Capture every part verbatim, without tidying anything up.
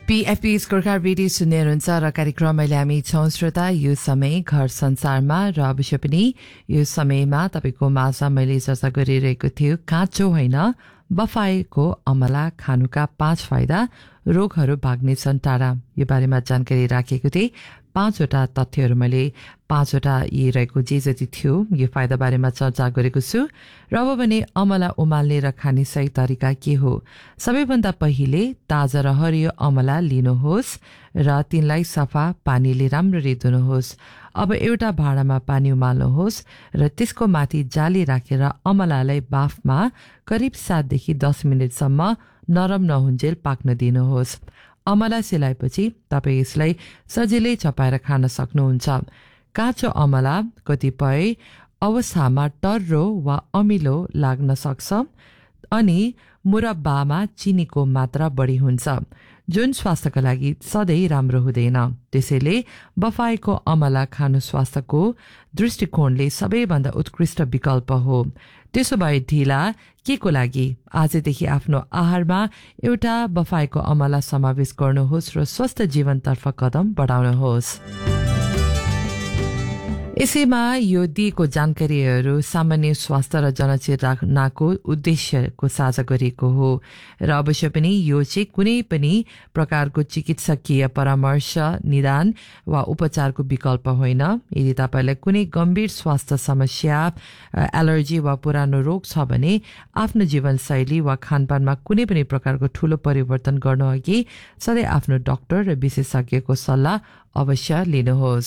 PFP scorecard radio सुन्ने हुनुहुन्छ र कार्यक्रम अहिले हामी छौं श्रोता यो समय घर संसारमा र अवश्य पनि यो समयमा तपाईको माझमा मैले चर्चा गरिरहेको थियो काँचो होइन बफाएको अमला खानुका पाँच फाइदा रोगहरू भाग्नेछन् टाढा यो बारेमा जानकारी राखेको थिए पाँचवटा तथ्यहरू मैले पाँचवटा यी रहेको जे जति थियो यो फाइदा बारेमा चर्चा गरेको छु र अब भने अमला उमाल्ने र खाने सही तरिका के हो सबैभन्दा पहिले ताजा र हरियो अमला लिनुहोस् र तिनलाई सफा पानीले राम्ररी धुनुहोस् अब एउटा भाँडामा पानी उमाल्नुहोस् र त्यसको माथि जाली राखेर अमलालाई बाफमा करिब सात देखि दस मिनेटसम्म नरम नहुन्जेल पाक्न दिनुहोस् अमला सेलाएपछि तपाईं यसलाई सजिलै चपाएर खान सक्नुहुन्छ काँचो अमला कतिपय अवस्थामा टर्रो वा अमिलो लाग्न सक्छ अनि मुरब्बामा चिनीको मात्रा बढी हुन्छ जुन स्वास्थ्यका लागि सधैँ राम्रो हुँदैन त्यसैले बफाएको अमला खानु स्वास्थ्यको दृष्टिकोणले सबैभन्दा उत्कृष्ट विकल्प हो त्यसो भए ढिला के को लागि आजदेखि आफ्नो आहारमा एउटा बफाएको अमला समावेश गर्नुहोस् र स्वस्थ जीवनतर्फ कदम बढाउनुहोस् यसैमा यो दिएको जानकारीहरू सामान्य स्वास्थ्य र जनचेतनाको उद्देश्यको साझा गरिएको हो र अवश्य पनि यो चाहिँ कुनै पनि प्रकारको चिकित्सकीय परामर्श निदान वा उपचारको विकल्प होइन यदि तपाईलाई कुनै गम्भीर स्वास्थ्य समस्या एलर्जी वा पुरानो रोग छ भने आफ्नो जीवनशैली वा खानपानमा कुनै पनि प्रकारको ठूलो परिवर्तन गर्नु अघि सधैँ आफ्नो डाक्टर र विशेषज्ञको सल्लाह अवश्य लिनुहोस्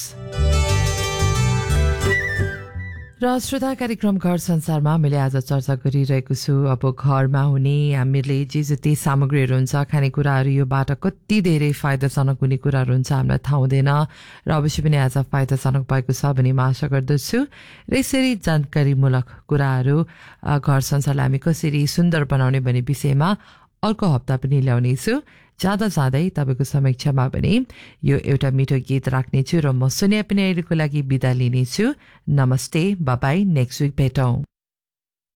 र श्रोता कार्यक्रम घर संसारमा मैले आज चर्चा गरिरहेको छु अब घरमा हुने हामीले जे जति सामग्रीहरू हुन्छ खानेकुराहरू योबाट कति धेरै फाइदाजनक हुने कुराहरू हुन्छ हामीलाई थाहा हुँदैन र अवश्य पनि आज फाइदाजनक भएको छ भन्ने म आशा गर्दछु र यसरी जानकारीमूलक कुराहरू घर संसारलाई हामी कसरी सुन्दर बनाउने भन्ने विषयमा अर्को हप्ता पनि ल्याउनेछु जाँदा जाँदै तपाईको समीक्षामा भने यो एउटा मिठो गीत राख्नेछु र म सोनिया पनि अहिलेको लागि बिदा लिनेछु नमस्ते बाइ बाइ नेक्स्ट विक भेटौं